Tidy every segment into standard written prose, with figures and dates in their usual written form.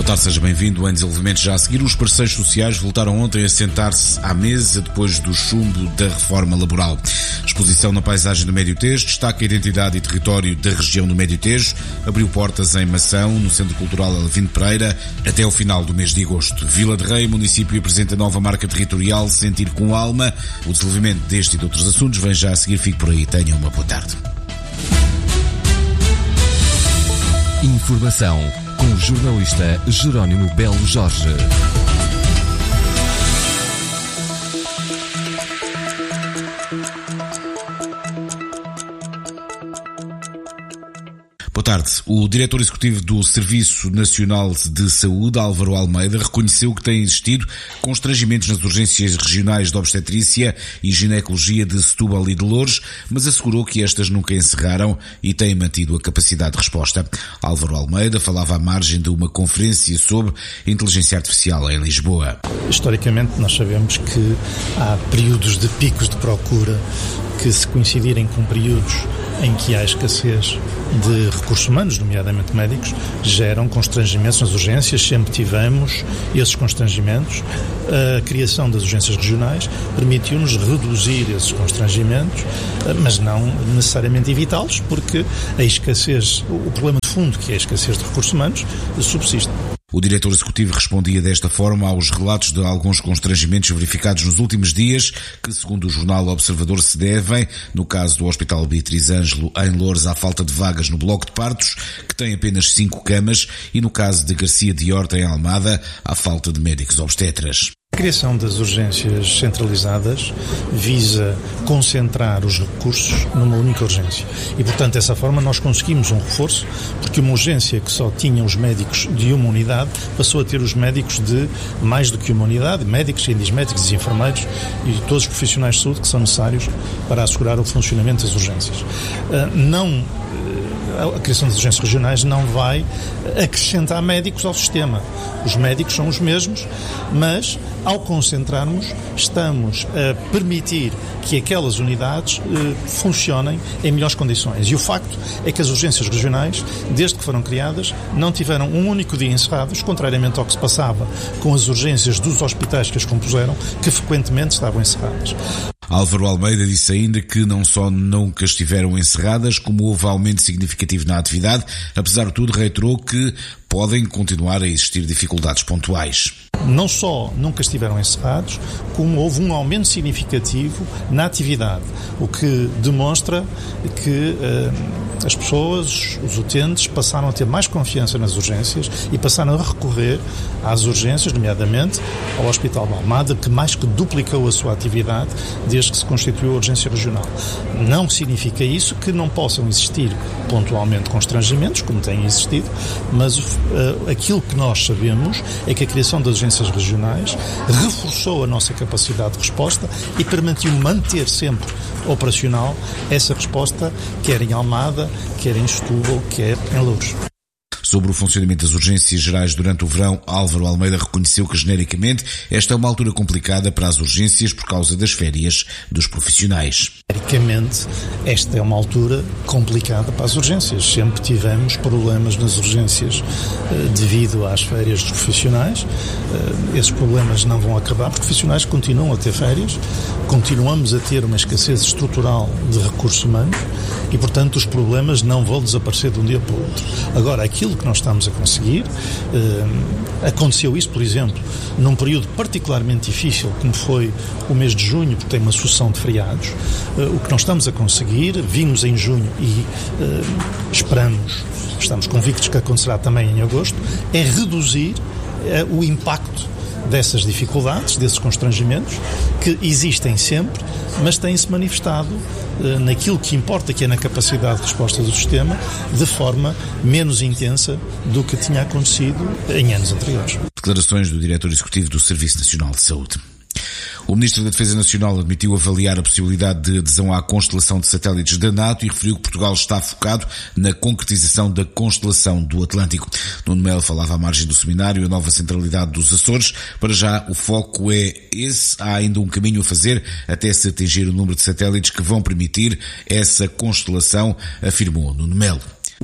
Boa tarde, seja bem-vindo. Em desenvolvimento já a seguir, os parceiros sociais voltaram ontem a sentar-se à mesa depois do chumbo da reforma laboral. Exposição na paisagem do Médio Tejo destaca a identidade e território da região do Médio Tejo. Abriu portas em Mação, no Centro Cultural Alvino Pereira, até o final do mês de agosto. Vila de Rei, município, apresenta nova marca territorial, Sentir com Alma. O desenvolvimento deste e de outros assuntos vem já a seguir. Fique por aí. Tenham uma boa tarde. Informação com o jornalista Jerónimo Belo Jorge. Boa tarde. O diretor executivo do Serviço Nacional de Saúde, Álvaro Almeida, reconheceu que têm existido constrangimentos nas urgências regionais de obstetrícia e ginecologia de Setúbal e de Loures, mas assegurou que estas nunca encerraram e têm mantido a capacidade de resposta. Álvaro Almeida falava à margem de uma conferência sobre inteligência artificial em Lisboa. Historicamente, nós sabemos que há períodos de picos de procura que, se coincidirem com períodos em que há escassez de recursos humanos, nomeadamente médicos, geram constrangimentos nas urgências. Sempre tivemos esses constrangimentos. A criação das urgências regionais permitiu-nos reduzir esses constrangimentos, mas não necessariamente evitá-los, porque a escassez, o problema de fundo, que é a escassez de recursos humanos, subsiste. O diretor executivo respondia desta forma aos relatos de alguns constrangimentos verificados nos últimos dias, que, segundo o jornal Observador, se devem, no caso do Hospital Beatriz Ângelo, em Loures, à falta de vagas no bloco de partos, que tem apenas 5 camas, e no caso de Garcia de Horta, em Almada, à falta de médicos obstetras. A criação das urgências centralizadas visa concentrar os recursos numa única urgência e, portanto, dessa forma nós conseguimos um reforço, porque uma urgência que só tinha os médicos de uma unidade passou a ter os médicos de mais do que uma unidade, médicos, médicos e enfermeiros e todos os profissionais de saúde que são necessários para assegurar o funcionamento das urgências. A criação das urgências regionais não vai acrescentar médicos ao sistema. Os médicos são os mesmos, mas ao concentrarmos, estamos a permitir que aquelas unidades funcionem em melhores condições. E o facto é que as urgências regionais, desde que foram criadas, não tiveram um único dia encerrados, contrariamente ao que se passava com as urgências dos hospitais que as compuseram, que frequentemente estavam encerradas. Álvaro Almeida disse ainda que não só nunca estiveram encerradas, como houve aumento significativo na atividade. Apesar de tudo, reiterou que podem continuar a existir dificuldades pontuais. Não só nunca estiveram encerrados, como houve um aumento significativo na atividade, o que demonstra que as pessoas, os utentes, passaram a ter mais confiança nas urgências e passaram a recorrer às urgências, nomeadamente ao Hospital de Almada, que mais que duplicou a sua atividade desde que se constituiu a urgência regional. Não significa isso que não possam existir pontualmente constrangimentos, como têm existido, mas aquilo que nós sabemos é que a criação das urgências regionais reforçou a nossa capacidade de resposta e permitiu manter sempre operacional essa resposta, quer em Almada, quer em Setúbal, quer em Loures. Sobre o funcionamento das urgências gerais durante o verão, Álvaro Almeida reconheceu que, genericamente, esta é uma altura complicada para as urgências por causa das férias dos profissionais. Genericamente, esta é uma altura complicada para as urgências. Sempre tivemos problemas nas urgências devido às férias dos profissionais. Esses problemas não vão acabar, porque os profissionais continuam a ter férias, continuamos a ter uma escassez estrutural de recursos humanos e, portanto, os problemas não vão desaparecer de um dia para o outro. Agora, aquilo que nós estamos a conseguir, aconteceu isso, por exemplo, num período particularmente difícil, como foi o mês de junho, porque tem uma sucessão de feriados. O que nós estamos a conseguir, vimos em junho e estamos convictos que acontecerá também em agosto, é reduzir o impacto dessas dificuldades, desses constrangimentos, que existem sempre, mas têm-se manifestado naquilo que importa, que é na capacidade de resposta do sistema, de forma menos intensa do que tinha acontecido em anos anteriores. Declarações do diretor executivo do Serviço Nacional de Saúde. O Ministro da Defesa Nacional admitiu avaliar a possibilidade de adesão à constelação de satélites da NATO e referiu que Portugal está focado na concretização da constelação do Atlântico. Nuno Melo falava à margem do seminário A Nova Centralidade dos Açores. Para já, o foco é esse. Há ainda um caminho a fazer até se atingir o número de satélites que vão permitir essa constelação, afirmou Nuno Melo.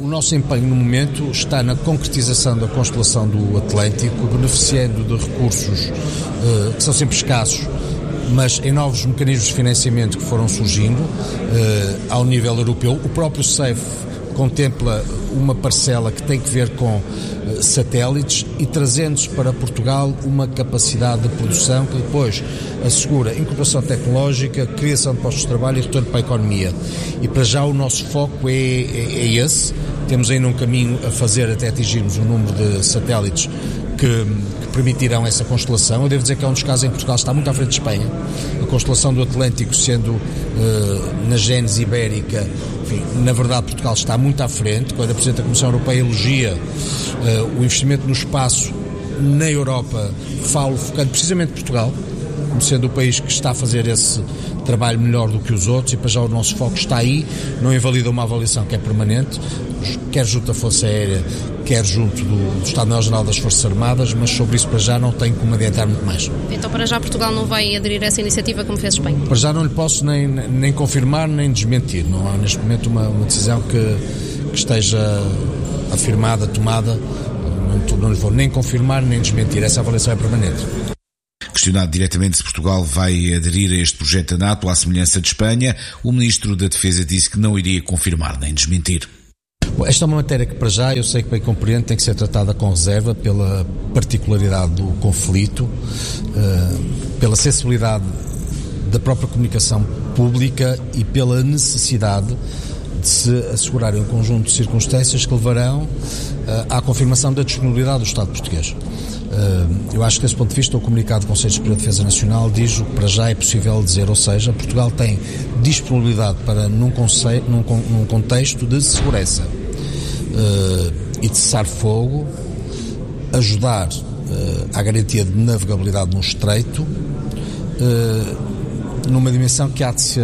O nosso empenho no momento está na concretização da constelação do Atlântico, beneficiando de recursos que são sempre escassos, mas em novos mecanismos de financiamento que foram surgindo ao nível europeu. O próprio CEF contempla uma parcela que tem que ver com satélites e trazendo-se para Portugal uma capacidade de produção que depois assegura incorporação tecnológica, criação de postos de trabalho e retorno para a economia. E para já o nosso foco é esse. Temos ainda um caminho a fazer até atingirmos o número de satélites que permitirão essa constelação. Eu devo dizer que é um dos casos em que Portugal está muito à frente de Espanha. A constelação do Atlântico sendo na gênese ibérica, enfim, na verdade Portugal está muito à frente. Quando a Presidente da Comissão Europeia elogia o investimento no espaço na Europa, falo focando precisamente Portugal, como sendo o país que está a fazer esse trabalho melhor do que os outros, e para já o nosso foco está aí, não invalida uma avaliação que é permanente, quer junto da Força Aérea, quer junto do Estado-Maior-General das Forças Armadas, mas sobre isso para já não tenho como adiantar muito mais. Então para já Portugal não vai aderir a essa iniciativa como fez Espanha? Para já não lhe posso nem confirmar nem desmentir, não há neste momento uma decisão que esteja afirmada, tomada, não lhe vou nem confirmar nem desmentir, essa avaliação é permanente. Questionado diretamente se Portugal vai aderir a este projeto da NATO à semelhança de Espanha, o Ministro da Defesa disse que não iria confirmar nem desmentir. Bom, esta é uma matéria que para já, eu sei que bem compreendo, tem que ser tratada com reserva pela particularidade do conflito, pela sensibilidade da própria comunicação pública e pela necessidade de se assegurar um conjunto de circunstâncias que levarão à confirmação da disponibilidade do Estado português. Eu acho que desse ponto de vista o comunicado do Conselho Superior de Defesa Nacional diz o que para já é possível dizer, ou seja, Portugal tem disponibilidade para num contexto de segurança e de cessar-fogo, ajudar à garantia de navegabilidade no estreito, numa dimensão que há de ser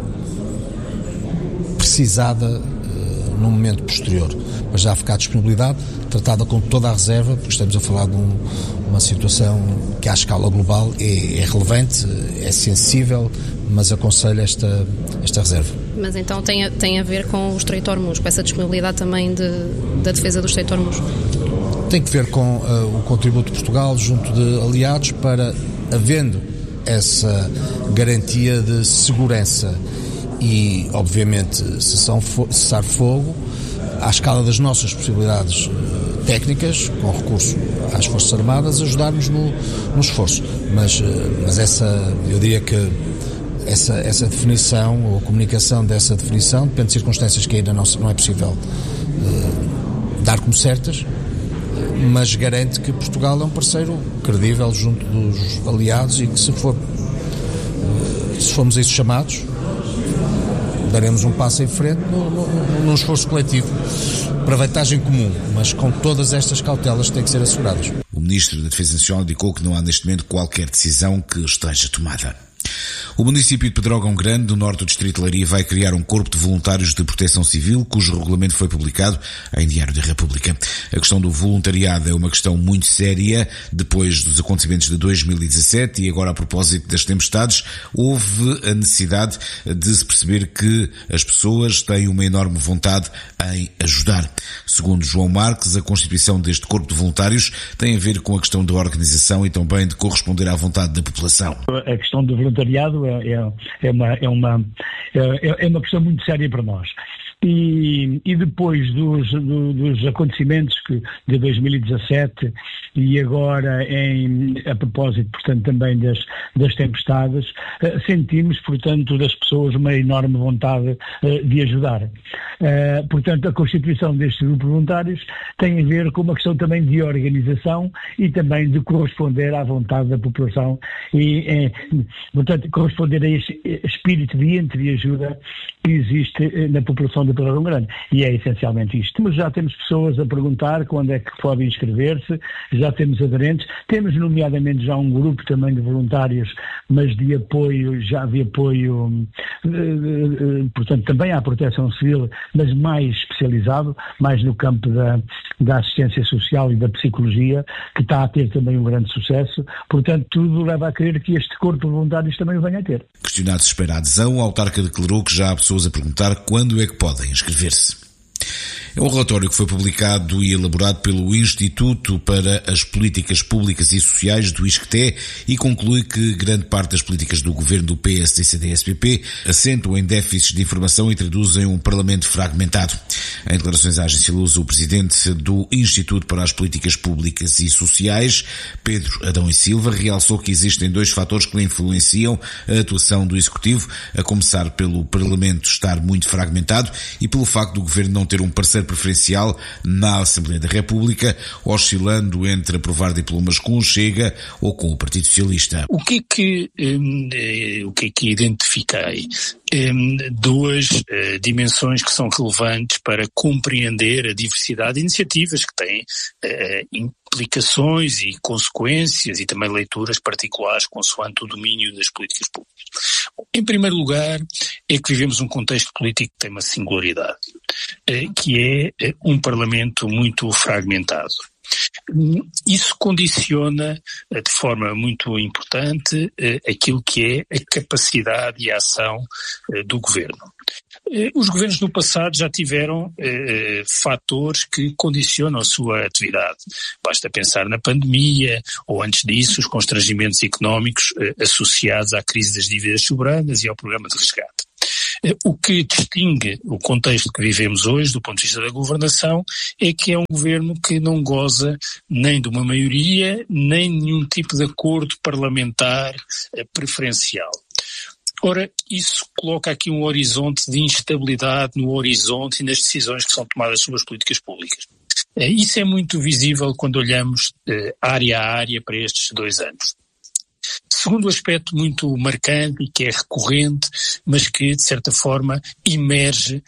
precisada num momento posterior, mas já ficar disponibilidade, tratada com toda a reserva, porque estamos a falar de uma situação que à escala global é relevante, é sensível, mas aconselho esta reserva. Mas então tem a ver com o Estreito de Hormuz, com essa disponibilidade também da defesa do Estreito de Hormuz? Tem que ver com o contributo de Portugal junto de aliados para, havendo essa garantia de segurança e, obviamente, cessar fogo, à escala das nossas possibilidades técnicas, com recurso às Forças Armadas, ajudarmos no esforço. Mas essa, eu diria que essa definição, ou a comunicação dessa definição, depende de circunstâncias que ainda não é possível dar como certas, mas garante que Portugal é um parceiro credível junto dos aliados e que se formos a isso chamados, daremos um passo em frente num esforço coletivo para vantagem comum, mas com todas estas cautelas que têm que ser asseguradas. O Ministro da Defesa Nacional indicou que não há neste momento qualquer decisão que esteja tomada. O município de Pedrógão Grande, no norte do distrito de Leiria, vai criar um corpo de voluntários de proteção civil, cujo regulamento foi publicado em Diário da República. A questão do voluntariado é uma questão muito séria. Depois dos acontecimentos de 2017 e agora a propósito das tempestades, houve a necessidade de se perceber que as pessoas têm uma enorme vontade em ajudar. Segundo João Marques, a constituição deste corpo de voluntários tem a ver com a questão da organização e também de corresponder à vontade da população. A questão do voluntariado é uma questão muito séria para nós. E depois dos acontecimentos de 2017 e agora a propósito, portanto, também das tempestades, sentimos, portanto, das pessoas uma enorme vontade de ajudar. Portanto, a constituição destes grupos voluntários tem a ver com uma questão também de organização e também de corresponder à vontade da população e, portanto, corresponder a esse espírito de entreajuda que existe na população de Pedrógão Grande. E é essencialmente isto. Mas já temos pessoas a perguntar quando é que podem inscrever-se, já temos aderentes, temos nomeadamente já um grupo também de voluntários, mas de apoio, portanto, também à proteção civil, mas mais especializado, mais no campo da assistência social e da psicologia, que está a ter também um grande sucesso. Portanto, tudo leva a crer que este corpo de voluntários também o venha a ter. Questionado se espera a adesão, o autarca declarou que já há pessoas a perguntar quando é que podem inscrever-se. É um relatório que foi publicado e elaborado pelo Instituto para as Políticas Públicas e Sociais do ISCTE e conclui que grande parte das políticas do governo do PS e CDS-PP assentam em déficits de informação e traduzem um parlamento fragmentado. Em declarações à Agência Lusa, o presidente do Instituto para as Políticas Públicas e Sociais, Pedro Adão e Silva, realçou que existem dois fatores que influenciam a atuação do Executivo, a começar pelo Parlamento estar muito fragmentado e pelo facto do Governo não ter um parceiro preferencial na Assembleia da República, oscilando entre aprovar diplomas com o Chega ou com o Partido Socialista. O que é que identifiquei? Duas dimensões que são relevantes para compreender a diversidade de iniciativas que têm implicações e consequências e também leituras particulares consoante o domínio das políticas públicas. Em primeiro lugar, é que vivemos um contexto político que tem uma singularidade, que é um Parlamento muito fragmentado. Isso condiciona de forma muito importante aquilo que é a capacidade e a ação do governo. Os governos no passado já tiveram fatores que condicionam a sua atividade. Basta pensar na pandemia ou, antes disso, os constrangimentos económicos associados à crise das dívidas soberanas e ao programa de resgate. O que distingue o contexto que vivemos hoje, do ponto de vista da governação, é que é um governo que não goza nem de uma maioria, nem de nenhum tipo de acordo parlamentar preferencial. Ora, isso coloca aqui um horizonte de instabilidade no horizonte e nas decisões que são tomadas sobre as políticas públicas. Isso é muito visível quando olhamos área a área para estes 2 anos. Segundo aspecto muito marcante e que é recorrente, mas que de certa forma emerge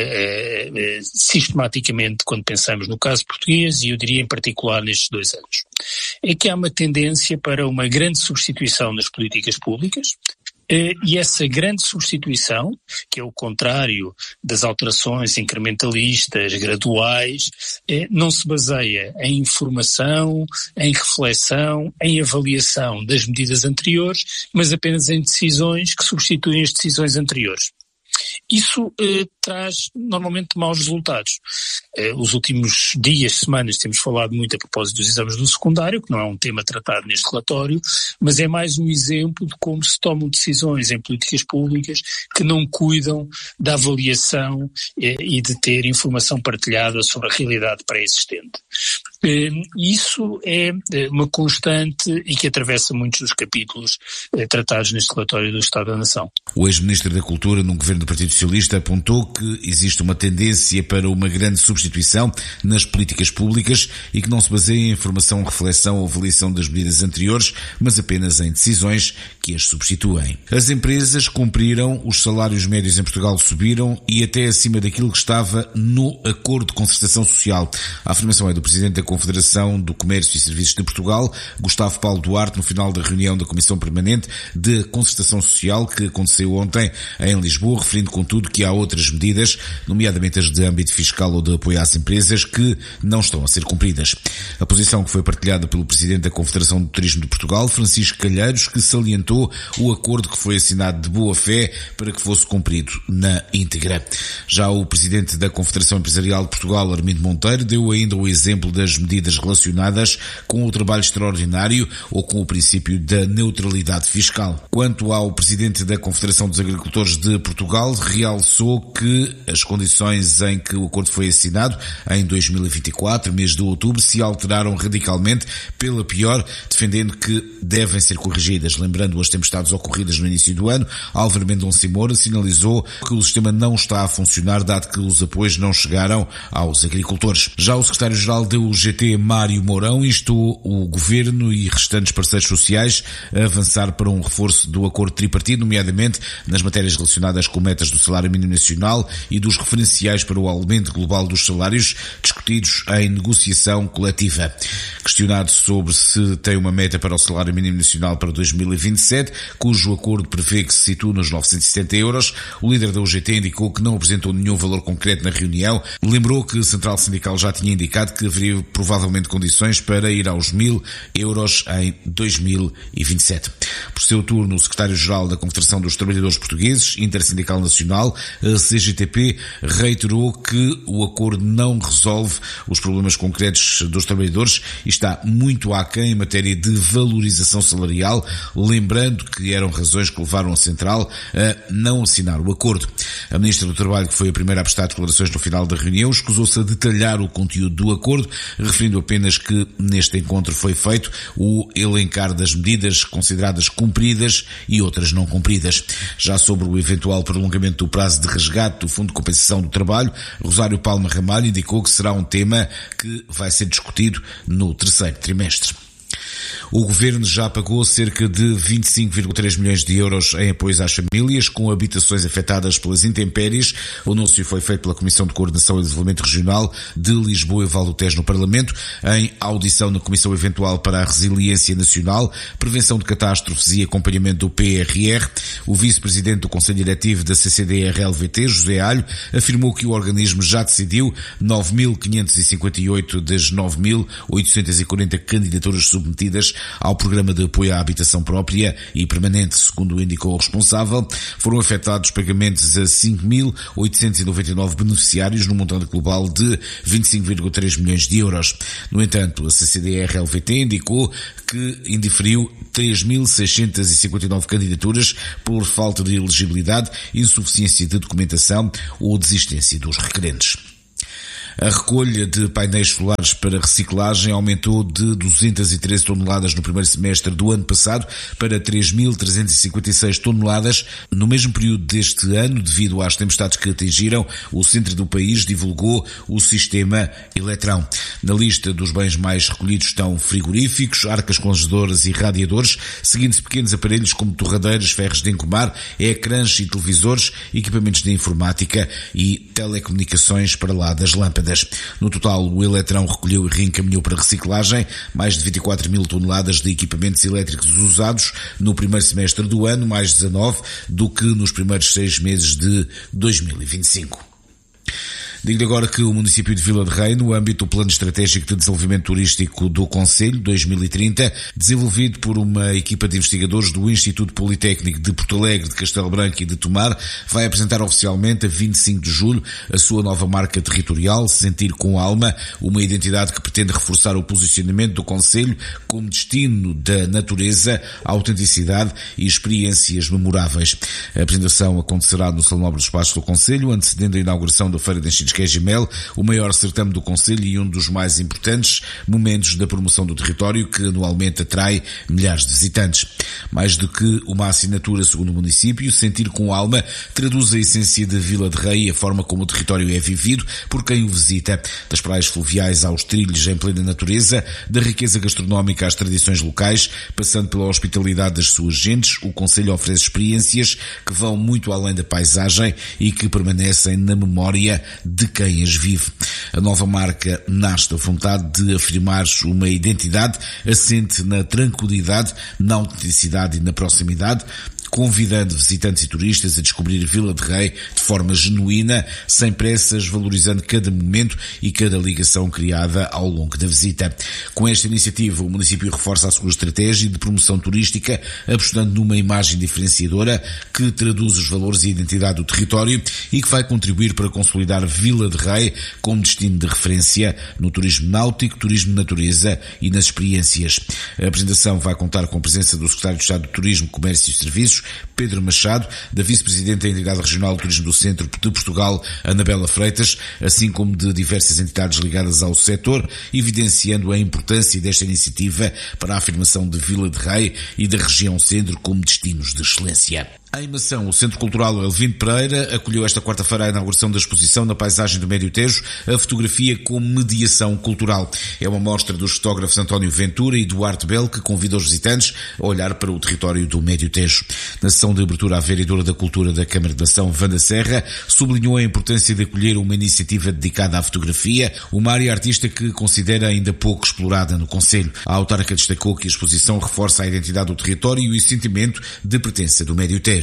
sistematicamente quando pensamos no caso português e eu diria em particular nestes 2 anos, é que há uma tendência para uma grande substituição nas políticas públicas. E essa grande substituição, que é o contrário das alterações incrementalistas, graduais, não se baseia em informação, em reflexão, em avaliação das medidas anteriores, mas apenas em decisões que substituem as decisões anteriores. Isso traz normalmente maus resultados. Os últimos dias, semanas, temos falado muito a propósito dos exames do secundário, que não é um tema tratado neste relatório, mas é mais um exemplo de como se tomam decisões em políticas públicas que não cuidam da avaliação e de ter informação partilhada sobre a realidade pré-existente. Isso é uma constante e que atravessa muitos dos capítulos tratados neste relatório do Estado da Nação. O ex-ministro da Cultura no governo do Partido Socialista apontou que existe uma tendência para uma grande substituição nas políticas públicas e que não se baseia em informação, reflexão ou avaliação das medidas anteriores, mas apenas em decisões que as substituem. As empresas cumpriram, os salários médios em Portugal subiram e até acima daquilo que estava no Acordo de Concertação Social. A afirmação é do Presidente da Confederação do Comércio e Serviços de Portugal, Gustavo Paulo Duarte, no final da reunião da Comissão Permanente de Concertação Social que aconteceu ontem em Lisboa, referindo contudo que há outras medidas, nomeadamente as de âmbito fiscal ou de apoio às empresas, que não estão a ser cumpridas. A posição que foi partilhada pelo Presidente da Confederação do Turismo de Portugal, Francisco Calheiros, que salientou o acordo que foi assinado de boa fé para que fosse cumprido na íntegra. Já o Presidente da Confederação Empresarial de Portugal, Armindo Monteiro, deu ainda o exemplo das medidas relacionadas com o trabalho extraordinário ou com o princípio da neutralidade fiscal. Quanto ao Presidente da Confederação dos Agricultores de Portugal, realçou que as condições em que o acordo foi assinado em 2024, mês de outubro, se alteraram radicalmente pela pior, defendendo que devem ser corrigidas. Lembrando as tempestades ocorridas no início do ano, Álvaro Mendonça Moura sinalizou que o sistema não está a funcionar, dado que os apoios não chegaram aos agricultores. Já o Secretário-Geral da UGT, Mário Mourão, instou o Governo e restantes parceiros sociais a avançar para um reforço do acordo tripartido, nomeadamente nas matérias relacionadas com metas do salário mínimo nacional e dos referenciais para o aumento global dos salários, discutidos em negociação coletiva. Questionado sobre se tem uma meta para o salário mínimo nacional para 2027, cujo acordo prevê que se situa nos 970 euros, o líder da UGT indicou que não apresentou nenhum valor concreto na reunião, lembrou que a Central Sindical já tinha indicado que haveria provavelmente condições para ir aos 1.000 euros em 2027. Por seu turno, o secretário-geral da Confederação dos Trabalhadores Portugueses, Intersindical Nacional, a CGTP, reiterou que o acordo não resolve os problemas concretos dos trabalhadores e está muito aquém em matéria de valorização salarial, lembrando que eram razões que levaram a Central a não assinar o acordo. A Ministra do Trabalho, que foi a primeira a prestar declarações no final da reunião, escusou-se a detalhar o conteúdo do acordo, referindo apenas que neste encontro foi feito o elencar das medidas consideradas cumpridas e outras não cumpridas. Já sobre o eventual prolongamento do prazo de resgate do Fundo de Compensação do Trabalho, Rosário Palma Ramalho indicou que será um tema que vai ser discutido no terceiro trimestre. O Governo já pagou cerca de 25,3 milhões de euros em apoios às famílias com habitações afetadas pelas intempéries. O anúncio foi feito pela Comissão de Coordenação e Desenvolvimento Regional de Lisboa e Val do Tejo no Parlamento, em audição na Comissão Eventual para a Resiliência Nacional, Prevenção de Catástrofes e Acompanhamento do PRR. O vice-presidente do Conselho Diretivo da CCDR-LVT, José Alho, afirmou que o organismo já decidiu 9.558 das 9.840 candidaturas submetidas ao Programa de Apoio à Habitação Própria e Permanente. Segundo indicou o responsável, foram efetuados pagamentos a 5.899 beneficiários no montante global de 25,3 milhões de euros. No entanto, a CCDR-LVT indicou que indiferiu 3.659 candidaturas por falta de elegibilidade, insuficiência de documentação ou desistência dos requerentes. A recolha de painéis solares para reciclagem aumentou de 213 toneladas no primeiro semestre do ano passado para 3.356 toneladas no mesmo período deste ano, devido às tempestades que atingiram o centro do país, divulgou o sistema Eletrão. Na lista dos bens mais recolhidos estão frigoríficos, arcas congeladoras e radiadores, seguindo-se pequenos aparelhos como torradeiras, ferros de engomar, ecrãs e televisores, equipamentos de informática e telecomunicações para lá das lâmpadas. No total, o Eletrão recolheu e reencaminhou para reciclagem mais de 24 mil toneladas de equipamentos elétricos usados no primeiro semestre do ano, mais 19 do que nos primeiros 6 meses de 2025. Digo-lhe agora que o município de Vila de Rei, no âmbito do Plano Estratégico de Desenvolvimento Turístico do Concelho 2030, desenvolvido por uma equipa de investigadores do Instituto Politécnico de Porto Alegre, de Castelo Branco e de Tomar, vai apresentar oficialmente a 25 de julho a sua nova marca territorial, Sentir com Alma, uma identidade que pretende reforçar o posicionamento do Concelho como destino da natureza, autenticidade e experiências memoráveis. A apresentação acontecerá no Salão Nobre dos Passos do Concelho, antecedendo a inauguração da Feira de Enchidos Queijimel, o maior certame do Concelho e um dos mais importantes momentos da promoção do território, que anualmente atrai milhares de visitantes. Mais do que uma assinatura, segundo o município, Sentir com Alma traduz a essência de Vila de Rei e a forma como o território é vivido por quem o visita. Das praias fluviais aos trilhos em plena natureza, da riqueza gastronómica às tradições locais, passando pela hospitalidade das suas gentes, o Concelho oferece experiências que vão muito além da paisagem e que permanecem na memória de quem as vive. A nova marca nasce da vontade de afirmar uma identidade assente na tranquilidade, na autenticidade e na proximidade, convidando visitantes e turistas a descobrir Vila de Rei de forma genuína, sem pressas, valorizando cada momento e cada ligação criada ao longo da visita. Com esta iniciativa, o município reforça a sua estratégia de promoção turística, apostando numa imagem diferenciadora que traduz os valores e a identidade do território e que vai contribuir para consolidar Vila de Rei como destino de referência no turismo náutico, turismo de natureza e nas experiências. A apresentação vai contar com a presença do Secretário de Estado de Turismo, Comércio e Serviços, Pedro Machado, da Vice-Presidente da Entidade Regional de Turismo do Centro de Portugal, Anabela Freitas, assim como de diversas entidades ligadas ao setor, evidenciando a importância desta iniciativa para a afirmação de Vila de Rei e da região centro como destinos de excelência. Em Mação, o Centro Cultural Elvino Pereira acolheu esta quarta-feira a inauguração da exposição na paisagem do Médio Tejo, a fotografia como mediação cultural. É uma mostra dos fotógrafos António Ventura e Duarte Bell que convida os visitantes a olhar para o território do Médio Tejo. Na sessão de abertura, a vereadora da Cultura da Câmara de Mação, Wanda Serra, sublinhou a importância de acolher uma iniciativa dedicada à fotografia, uma área artística que considera ainda pouco explorada no Concelho. A autarca destacou que a exposição reforça a identidade do território e o sentimento de pertença do Médio Tejo.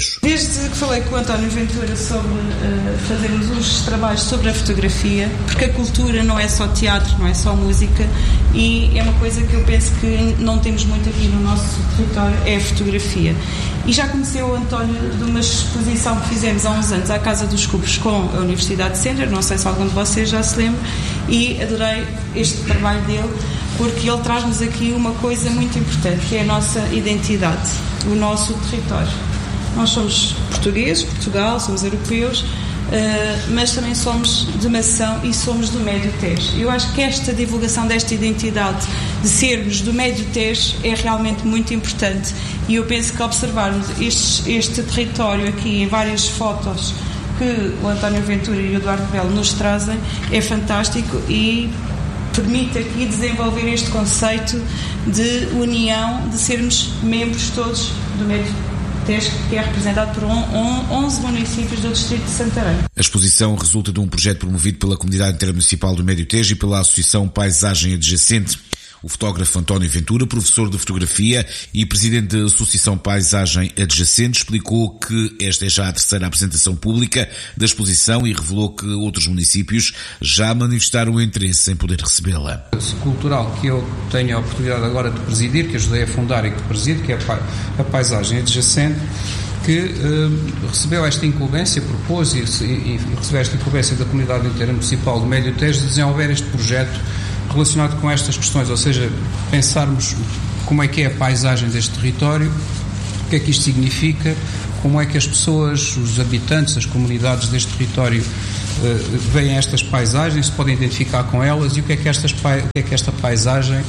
Tejo. Desde que falei com o António Ventura sobre fazermos uns trabalhos sobre a fotografia, porque a cultura não é só teatro, não é só música, e é uma coisa que eu penso que não temos muito aqui no nosso território, é a fotografia. E já conheceu o António de uma exposição que fizemos há uns anos à Casa dos Cubos com a Universidade de Sender, não sei se algum de vocês já se lembra, e adorei este trabalho dele, porque ele traz-nos aqui uma coisa muito importante, que é a nossa identidade, o nosso território. Nós somos portugueses, Portugal, somos europeus, mas também somos de Mação e somos do Médio Tejo. Eu acho que esta divulgação desta identidade de sermos do Médio Tejo é realmente muito importante, e eu penso que observarmos este território aqui em várias fotos que o António Ventura e o Eduardo Belo nos trazem é fantástico e permite aqui desenvolver este conceito de união, de sermos membros todos do Médio Tejo, que é representado por 11 municípios do distrito de Santarém. A exposição resulta de um projeto promovido pela Comunidade Intermunicipal do Médio Tejo e pela Associação Paisagem Adjacente. O fotógrafo António Ventura, professor de fotografia e presidente da Associação Paisagem Adjacente, explicou que esta é já a terceira apresentação pública da exposição e revelou que outros municípios já manifestaram interesse em poder recebê-la. Cultural que eu tenho a oportunidade agora de presidir, que ajudei a fundar e que presido, que é a Paisagem Adjacente, que recebeu esta incumbência, propôs e recebeu esta incumbência da Comunidade Intermunicipal do Médio Tejo de desenvolver este projeto relacionado com estas questões, ou seja, pensarmos como é que é a paisagem deste território, o que é que isto significa, como é que as pessoas, os habitantes, as comunidades deste território veem estas paisagens, se podem identificar com elas e o que é que esta paisagem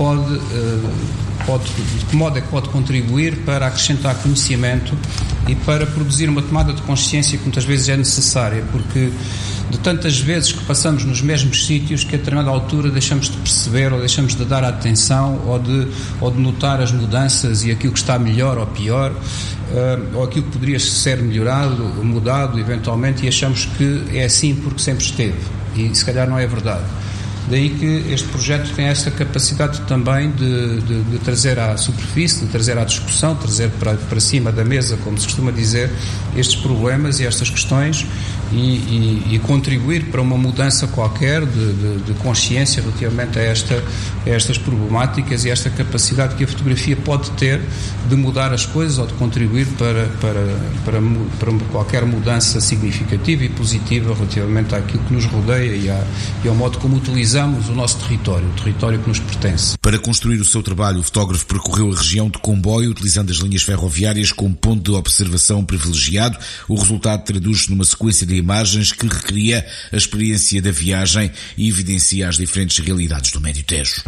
de que modo é que pode contribuir para acrescentar conhecimento e para produzir uma tomada de consciência que muitas vezes é necessária, porque de tantas vezes que passamos nos mesmos sítios que a determinada altura deixamos de perceber ou deixamos de dar atenção ou de notar as mudanças e aquilo que está melhor ou pior, ou aquilo que poderia ser melhorado, mudado eventualmente, e achamos que é assim porque sempre esteve, e se calhar não é verdade. Daí que este projeto tem essa capacidade também de trazer à superfície, de trazer à discussão, trazer para cima da mesa, como se costuma dizer, estes problemas e estas questões e contribuir para uma mudança qualquer de consciência relativamente a estas problemáticas e esta capacidade que a fotografia pode ter de mudar as coisas ou de contribuir para qualquer mudança significativa e positiva relativamente àquilo que nos rodeia e ao modo como utilizamos o nosso território, o território que nos pertence. Para construir o seu trabalho, o fotógrafo percorreu a região de comboio, utilizando as linhas ferroviárias como ponto de observação privilegiado. O resultado traduz-se numa sequência de imagens que recria a experiência da viagem e evidencia as diferentes realidades do Médio Tejo.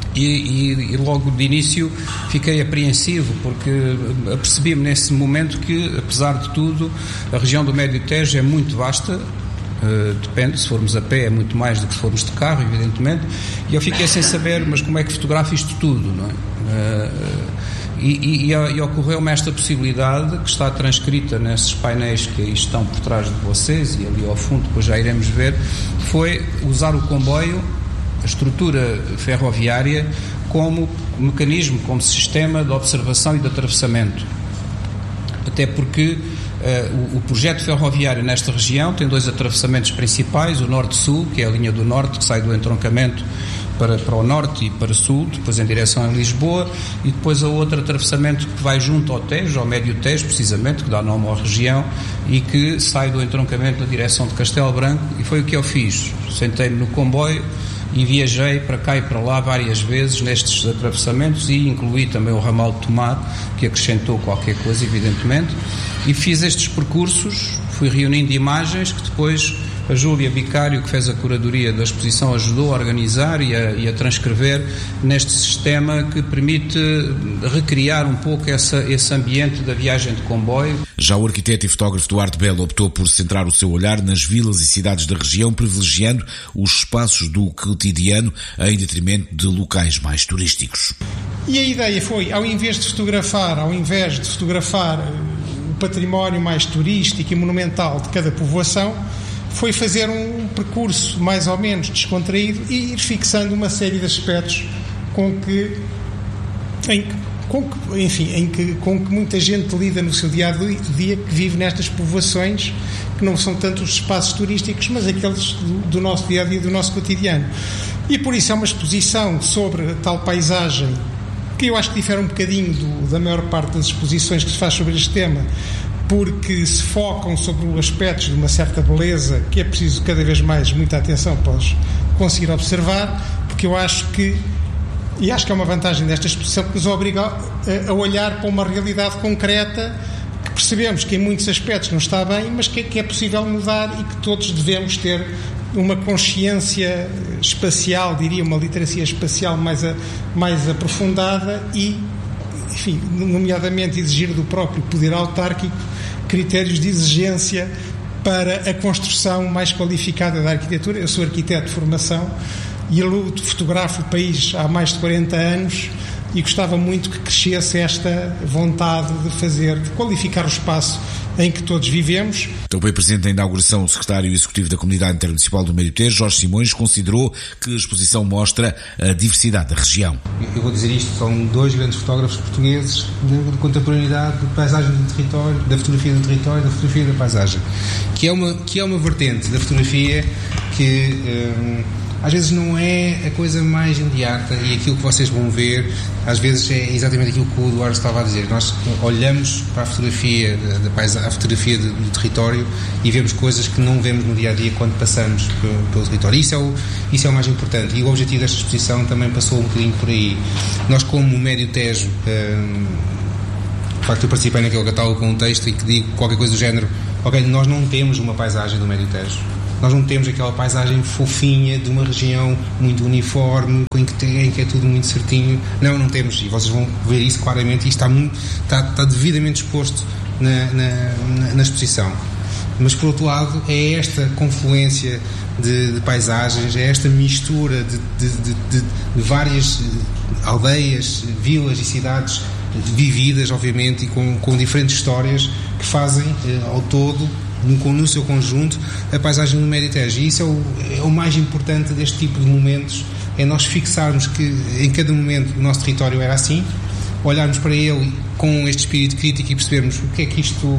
E logo de início fiquei apreensivo, porque apercebi-me nesse momento que, apesar de tudo, a região do Médio Tejo é muito vasta. Depende, se formos a pé é muito mais do que se formos de carro, evidentemente, e eu fiquei sem saber, mas como é que fotografo isto tudo, não é? E ocorreu-me esta possibilidade, que está transcrita nesses painéis que aí estão por trás de vocês e ali ao fundo, depois já iremos ver, foi usar o comboio, a estrutura ferroviária, como mecanismo, como sistema de observação e de atravessamento. Até porque o projeto ferroviário nesta região tem dois atravessamentos principais, o norte-sul, que é a linha do norte, que sai do entroncamento para o norte e para o sul, depois em direção a Lisboa, e depois o outro atravessamento que vai junto ao Tejo, ao Médio Tejo, precisamente, que dá nome à região, e que sai do entroncamento na direção de Castelo Branco, e foi o que eu fiz. Sentei-me no comboio e viajei para cá e para lá várias vezes nestes atravessamentos e incluí também o ramal de Tomado, que acrescentou qualquer coisa, evidentemente, e fiz estes percursos, fui reunindo imagens que depois a Júlia Vicário, que fez a curadoria da exposição, ajudou a organizar e a transcrever neste sistema que permite recriar um pouco esse ambiente da viagem de comboio. Já o arquiteto e fotógrafo Eduardo Belo optou por centrar o seu olhar nas vilas e cidades da região, privilegiando os espaços do cotidiano em detrimento de locais mais turísticos. E a ideia foi, ao invés de fotografar o património mais turístico e monumental de cada povoação, foi fazer um percurso mais ou menos descontraído e ir fixando uma série de aspectos com que muita gente lida no seu dia a dia, que vive nestas povoações, que não são tanto os espaços turísticos, mas aqueles do nosso dia a dia, do nosso cotidiano. E por isso é uma exposição sobre tal paisagem, que eu acho que difere um bocadinho da maior parte das exposições que se faz sobre este tema, porque se focam sobre aspectos de uma certa beleza que é preciso cada vez mais muita atenção para os conseguir observar, porque eu acho que é uma vantagem desta exposição, que nos obriga a olhar para uma realidade concreta, que percebemos que em muitos aspectos não está bem, mas que é possível mudar e que todos devemos ter uma consciência espacial, diria, uma literacia espacial mais aprofundada e, enfim, nomeadamente exigir do próprio poder autárquico critérios de exigência para a construção mais qualificada da arquitetura. Eu sou arquiteto de formação e fotografo o país há mais de 40 anos e gostava muito que crescesse esta vontade de qualificar o espaço em que todos vivemos. Também presente na inauguração, o secretário executivo da Comunidade Intermunicipal do Médio Tejo, Jorge Simões, considerou que a exposição mostra a diversidade da região. Eu vou dizer isto, são dois grandes fotógrafos portugueses de contemporaneidade, de paisagem do território, da fotografia do território, da fotografia da paisagem, que é uma vertente da fotografia que às vezes não é a coisa mais imediata, e aquilo que vocês vão ver às vezes é exatamente aquilo que o Eduardo estava a dizer. Nós olhamos para a fotografia a fotografia do território e vemos coisas que não vemos no dia a dia quando passamos pelo território. Isso é o mais importante, e o objetivo desta exposição também passou um bocadinho por aí. Nós, como o Médio Tejo, de facto eu participei naquele catálogo com um texto e que digo qualquer coisa do género: ok, nós não temos uma paisagem do Médio Tejo. Nós não temos aquela paisagem fofinha de uma região muito uniforme, em que é tudo muito certinho. Não temos, e vocês vão ver isso claramente, e está devidamente exposto na exposição. Mas, por outro lado, é esta confluência de paisagens, é esta mistura de várias aldeias, vilas e cidades vividas, obviamente, e com diferentes histórias que fazem, ao todo, no seu conjunto, a paisagem do Médio Tejo. E isso é o mais importante deste tipo de momentos, é nós fixarmos que em cada momento o nosso território era assim, olharmos para ele com este espírito crítico e percebermos o que é que isto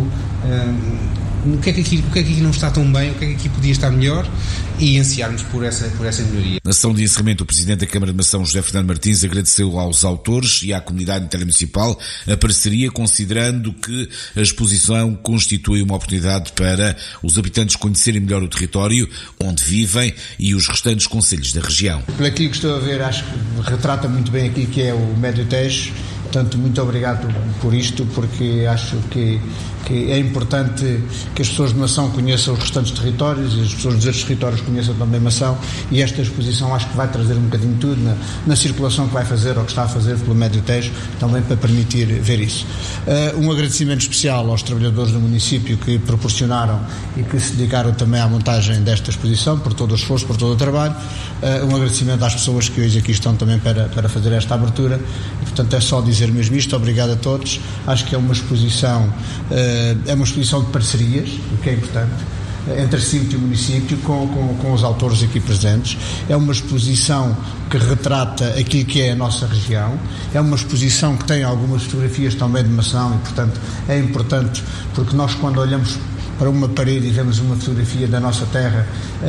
o que é que aqui não está tão bem, o que é que aqui podia estar melhor, e ansiarmos por essa melhoria. Na sessão de encerramento, o Presidente da Câmara de Mação, José Fernando Martins, agradeceu aos autores e à comunidade intermunicipal a parceria, considerando que a exposição constitui uma oportunidade para os habitantes conhecerem melhor o território onde vivem e os restantes concelhos da região. Por aquilo que estou a ver, acho que retrata muito bem aquilo que é o Médio Tejo. Portanto, muito obrigado por isto, porque acho que é importante que as pessoas de Mação conheçam os restantes territórios e as pessoas dos outros territórios conheçam também Mação, e esta exposição acho que vai trazer um bocadinho de tudo na circulação que vai fazer ou que está a fazer pelo Médio Tejo, também para permitir ver isso. Um agradecimento especial aos trabalhadores do município que proporcionaram e que se dedicaram também à montagem desta exposição, por todo o esforço, por todo o trabalho. Um agradecimento às pessoas que hoje aqui estão também para fazer esta abertura, e portanto é só dizer mesmo isto. Obrigado a todos. Acho que é uma exposição de parcerias, o que é importante, entre CIMT e o município, com os autores aqui presentes. É uma exposição que retrata aquilo que é a nossa região, é uma exposição que tem algumas fotografias também de Mação, e portanto é importante, porque nós, quando olhamos para uma parede e vemos uma fotografia da nossa terra,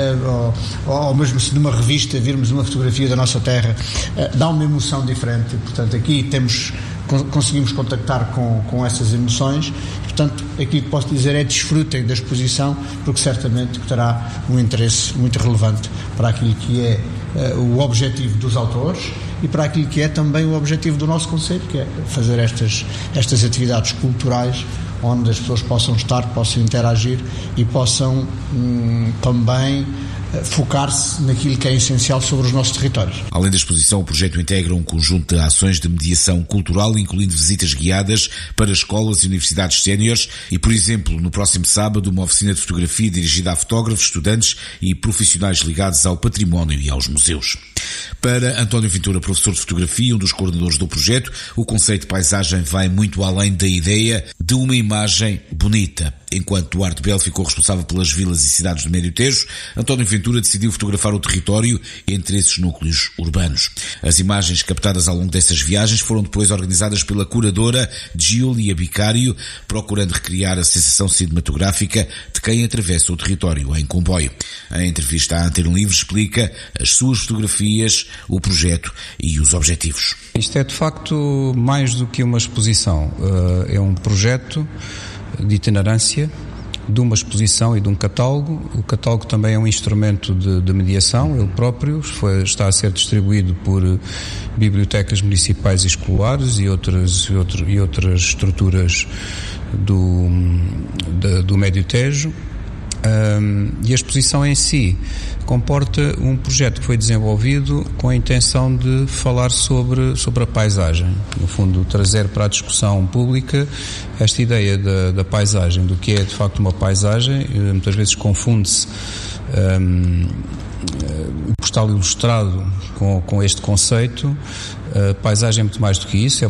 ou mesmo se numa revista virmos uma fotografia da nossa terra, dá uma emoção diferente. Portanto, aqui conseguimos contactar com essas emoções. Portanto, aquilo que posso dizer é: desfrutem da exposição, porque certamente terá um interesse muito relevante para aquilo que é o objetivo dos autores e para aquilo que é também o objetivo do nosso concelho, que é fazer estas atividades culturais onde as pessoas possam estar, possam interagir e possam também focar-se naquilo que é essencial sobre os nossos territórios. Além da exposição, o projeto integra um conjunto de ações de mediação cultural, incluindo visitas guiadas para escolas e universidades séniores e, por exemplo, no próximo sábado, uma oficina de fotografia dirigida a fotógrafos, estudantes e profissionais ligados ao património e aos museus. Para António Ventura, professor de fotografia, um dos coordenadores do projeto, o conceito de paisagem vai muito além da ideia de uma imagem bonita. Enquanto Duarte Belo ficou responsável pelas vilas e cidades do Médio Tejo, António Ventura decidiu fotografar o território entre esses núcleos urbanos. As imagens captadas ao longo dessas viagens foram depois organizadas pela curadora Giulia Bicário, procurando recriar a sensação cinematográfica de quem atravessa o território em comboio. A entrevista à Antena Livre explica as suas fotografias, o projeto e os objetivos. Isto é de facto mais do que uma exposição, é um projeto de itinerância, de uma exposição e de um catálogo. O catálogo também é um instrumento de mediação, ele próprio está a ser distribuído por bibliotecas municipais e escolares e outras estruturas do Médio Tejo. E a exposição em si comporta um projeto que foi desenvolvido com a intenção de falar sobre a paisagem, no fundo trazer para a discussão pública esta ideia da paisagem, do que é de facto uma paisagem. Muitas vezes confunde-se o postal ilustrado com este conceito. Paisagem é muito mais do que isso, é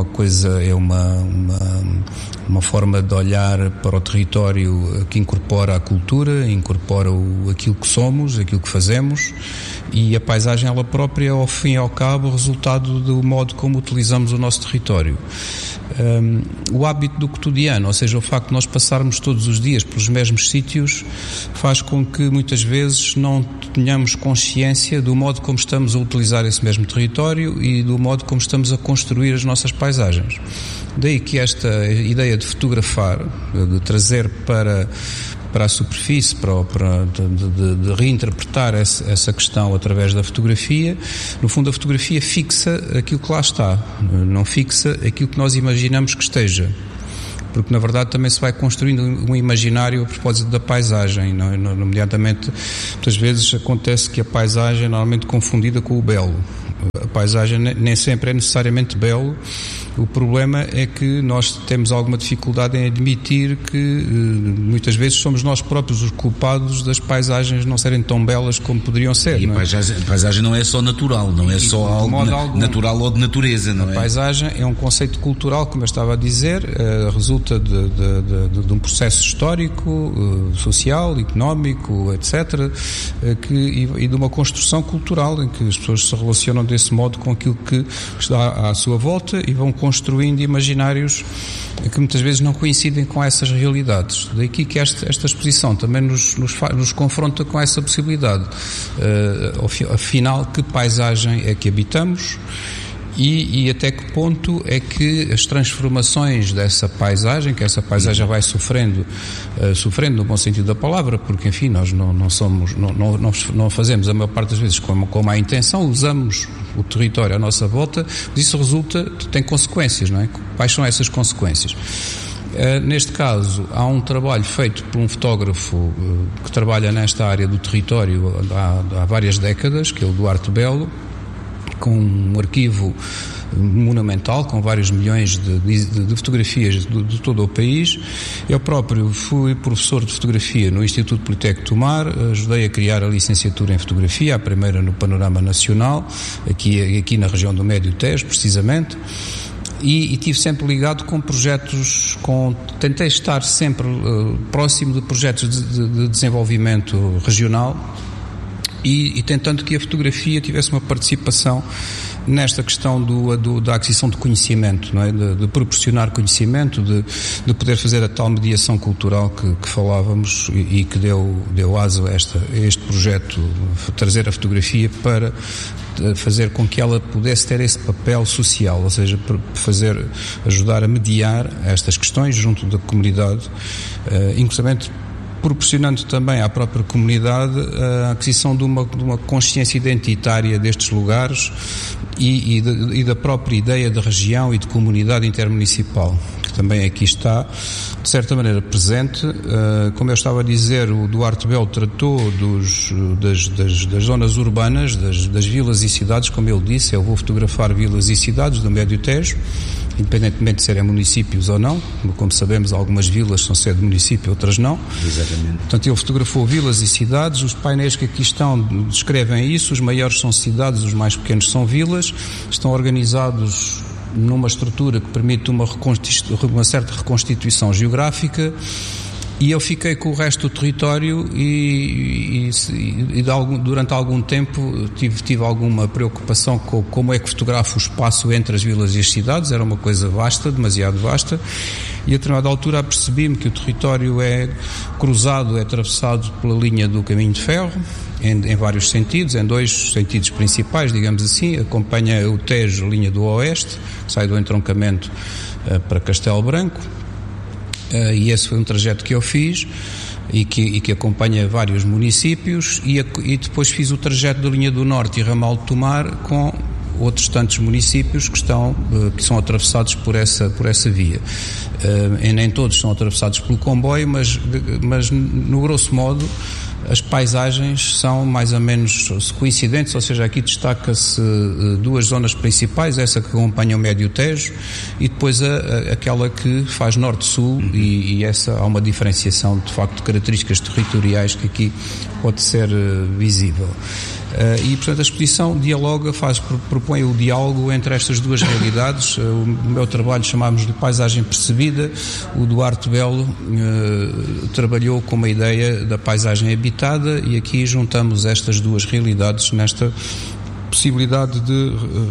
uma forma de olhar para o território que incorpora a cultura, incorpora aquilo que somos, aquilo que fazemos, e a paisagem ela própria é, ao fim e ao cabo, o resultado do modo como utilizamos o nosso território. O hábito do cotidiano, ou seja, o facto de nós passarmos todos os dias pelos mesmos sítios, faz com que muitas vezes não tenhamos consciência do modo como estamos a utilizar esse mesmo território e do modo como estamos a construir as nossas paisagens. Daí que esta ideia de fotografar, de trazer para a superfície, de reinterpretar essa questão através da fotografia. No fundo, a fotografia fixa aquilo que lá está, não fixa aquilo que nós imaginamos que esteja. Porque, na verdade, também se vai construindo um imaginário a propósito da paisagem. Nomeadamente, muitas vezes acontece que a paisagem é normalmente confundida com o belo. A paisagem nem sempre é necessariamente belo. O problema é que nós temos alguma dificuldade em admitir que muitas vezes somos nós próprios os culpados das paisagens não serem tão belas como poderiam ser. E a paisagem não é só natural, não é só algo natural ou de natureza, não é? A paisagem é um conceito cultural, como eu estava a dizer, resulta de um processo histórico, social, económico, etc., e de uma construção cultural em que as pessoas se relacionam desse modo com aquilo que está à sua volta e vão construindo imaginários que muitas vezes não coincidem com essas realidades. Daí que esta exposição também nos confronta com essa possibilidade. Afinal, que paisagem é que habitamos? E até que ponto é que as transformações dessa paisagem, que essa paisagem vai sofrendo no bom sentido da palavra, porque enfim nós não fazemos a maior parte das vezes com má intenção, usamos o território à nossa volta, mas isso tem consequências, não é? Quais são essas consequências? Neste caso, há um trabalho feito por um fotógrafo que trabalha nesta área do território há várias décadas, que é o Duarte Belo, com um arquivo monumental, com vários milhões de fotografias de todo o país. Eu próprio fui professor de fotografia no Instituto Politécnico do Mar, ajudei a criar a licenciatura em fotografia, a primeira no panorama nacional, aqui na região do Médio Tejo, precisamente. E estive sempre ligado com projetos, tentei estar sempre próximo de projetos de desenvolvimento regional, e tentando que a fotografia tivesse uma participação nesta questão da aquisição de conhecimento, não é? De proporcionar conhecimento, de poder fazer a tal mediação cultural que falávamos e que deu asa a este projeto, trazer a fotografia para fazer com que ela pudesse ter esse papel social, ou seja, ajudar a mediar estas questões junto da comunidade, inclusivamente proporcionando também à própria comunidade a aquisição de uma consciência identitária destes lugares e da própria ideia de região e de comunidade intermunicipal, que também aqui está, de certa maneira presente. Como eu estava a dizer, o Duarte Belo tratou das zonas urbanas, das vilas e cidades, como ele disse. Eu vou fotografar vilas e cidades do Médio Tejo, independentemente de serem municípios ou não. Como sabemos, algumas vilas são sede de município, outras não. Exatamente. Portanto, ele fotografou vilas e cidades. Os painéis que aqui estão descrevem isso. Os maiores são cidades, os mais pequenos são vilas. Estão organizados numa estrutura que permite uma certa reconstituição geográfica. E eu fiquei com o resto do território e durante algum tempo tive alguma preocupação com como é que fotografo o espaço entre as vilas e as cidades. Era uma coisa vasta, demasiado vasta, e a determinada altura apercebi-me que o território é cruzado, é atravessado pela linha do caminho de ferro, em vários sentidos, em dois sentidos principais, digamos assim. Acompanha o Tejo, a linha do Oeste, que sai do entroncamento para Castelo Branco. E esse foi um trajeto que eu fiz e que acompanha vários municípios, e depois fiz o trajeto da linha do Norte e Ramal de Tomar com outros tantos municípios que são atravessados por essa via. E nem todos são atravessados pelo comboio, mas no grosso modo as paisagens são mais ou menos coincidentes, ou seja, aqui destaca-se duas zonas principais, essa que acompanha o Médio Tejo e depois aquela que faz norte-sul, e essa há uma diferenciação de facto de características territoriais que aqui pode ser visível. E, portanto, a exposição propõe o diálogo entre estas duas realidades. O meu trabalho chamámos-lhe Paisagem Percebida. O Duarte Belo trabalhou com uma ideia da paisagem habitada, e aqui juntamos estas duas realidades nesta possibilidade de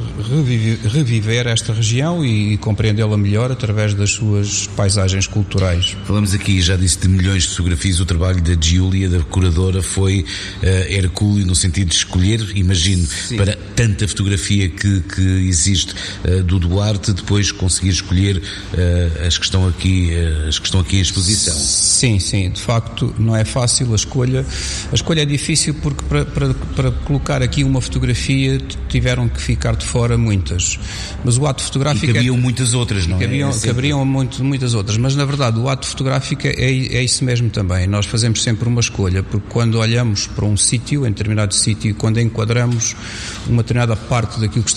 reviver esta região e compreendê-la melhor através das suas paisagens culturais. Falamos aqui, já disse, de milhões de fotografias. O trabalho da Giulia, da curadora, foi hercúleo no sentido de escolher, imagino, sim, para tanta fotografia que existe do Duarte, depois conseguir escolher as que estão aqui em exposição. Sim, de facto não é fácil a escolha. A escolha é difícil porque para colocar aqui uma fotografia tiveram que ficar de fora muitas, mas o ato fotográfico... E cabiam muitas outras, não é? Caberiam muitas outras, mas na verdade o ato fotográfico é isso mesmo também. Nós fazemos sempre uma escolha, porque quando olhamos para um sítio, em determinado sítio, quando enquadramos uma determinada parte daquilo que